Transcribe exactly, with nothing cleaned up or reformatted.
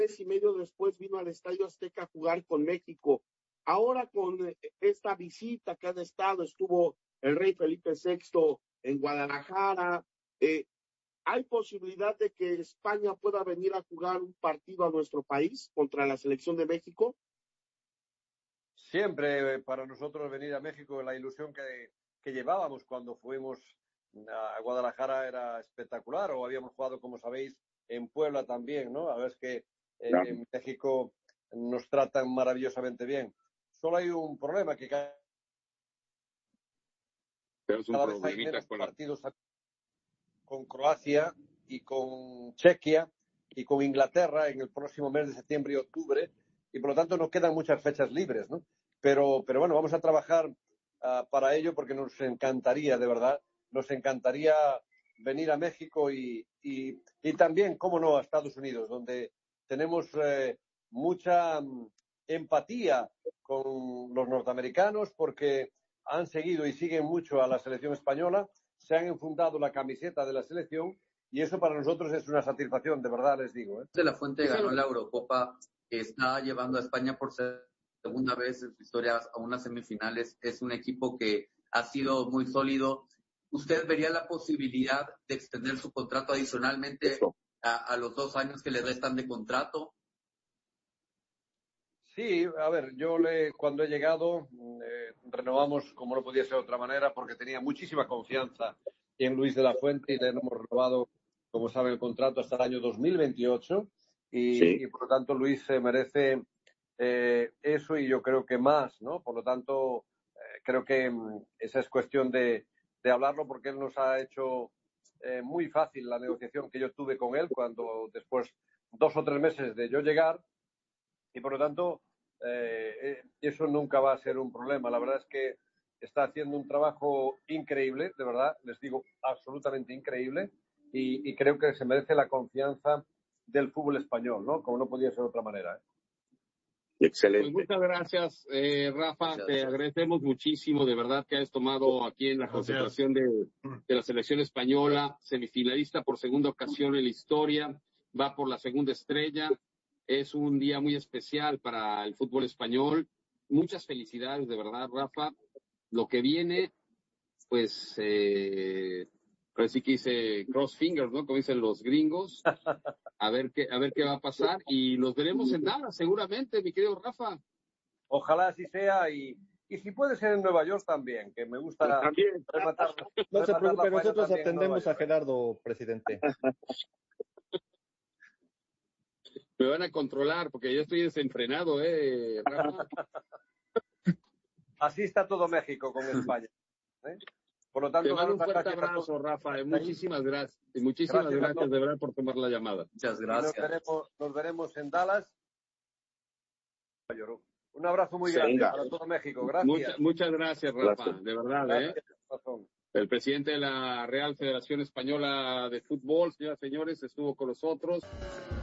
mes y medio después vino al Estadio Azteca a jugar con México. Ahora con esta visita que han estado, estuvo el rey Felipe sexto en Guadalajara. Eh, ¿Hay posibilidad de que España pueda venir a jugar un partido a nuestro país contra la selección de México? Siempre para nosotros venir a México, la ilusión que, que llevábamos cuando fuimos a Guadalajara era espectacular, o habíamos jugado, como sabéis, en Puebla también, ¿no? A ver, es que en, claro. en México nos tratan maravillosamente bien. Solo hay un problema, que cada, Pero es un cada vez hay menos partidos con Croacia y con Chequia y con Inglaterra en el próximo mes de septiembre y octubre, y por lo tanto nos quedan muchas fechas libres, ¿no? Pero, pero bueno, vamos a trabajar uh, para ello, porque nos encantaría, de verdad, nos encantaría venir a México y, y, y también, cómo no, a Estados Unidos, donde tenemos eh, mucha um, empatía con los norteamericanos, porque han seguido y siguen mucho a la selección española, se han enfundado la camiseta de la selección, y eso para nosotros es una satisfacción, de verdad les digo, ¿eh? De la Fuente ganó la Eurocopa, está llevando a España por segunda vez en su historia a unas semifinales. Es un equipo que ha sido muy sólido. ¿Usted vería la posibilidad de extender su contrato adicionalmente a, a los dos años que le restan de contrato? Sí, a ver, yo le, cuando he llegado, eh, renovamos, como no podía ser de otra manera, porque tenía muchísima confianza en Luis de la Fuente, y le hemos renovado, como saben, el contrato hasta el año dos mil veintiocho, y, sí. y por lo tanto Luis se merece eh, eso, y yo creo que más, ¿no? Por lo tanto, eh, creo que mm, esa es cuestión de, de hablarlo, porque él nos ha hecho eh, muy fácil la negociación que yo tuve con él cuando, después, dos o tres meses de yo llegar, y por lo tanto eh, eso nunca va a ser un problema. La verdad es que está haciendo un trabajo increíble, de verdad, les digo, absolutamente increíble, y, y creo que se merece la confianza del fútbol español, ¿no? Como no podía ser de otra manera, ¿eh? Excelente. Pues muchas gracias, eh, Rafa, gracias, te gracias. agradecemos muchísimo, de verdad, que has tomado aquí en la concentración de, de la selección española, semifinalista por segunda ocasión en la historia, va por la segunda estrella. Es un día muy especial para el fútbol español. Muchas felicidades, de verdad, Rafa. Lo que viene, pues, eh, pues sí que hice cross fingers, ¿no? Como dicen los gringos. A ver qué, a ver qué va a pasar. Y nos veremos en Dallas, seguramente, mi querido Rafa. Ojalá así sea, y, y si puede ser en Nueva York también, que me gusta también. rematar. No se preocupe, nosotros atendemos a Gerardo, presidente. Me van a controlar porque ya estoy desenfrenado, ¿eh, Rafa? Así está todo México con España, ¿eh? Por lo tanto, te mando un fuerte abrazo, Rafa. Eh, muchísimas gracias. Y muchísimas gracias, gracias de verdad por tomar la llamada. Muchas gracias. Nos veremos, nos veremos en Dallas. Un abrazo muy grande Venga. para todo México. Gracias. Mucha, muchas gracias, Rafa. Gracias. De verdad, gracias. ¿eh? El presidente de la Real Federación Española de Fútbol, señoras y señores, estuvo con nosotros.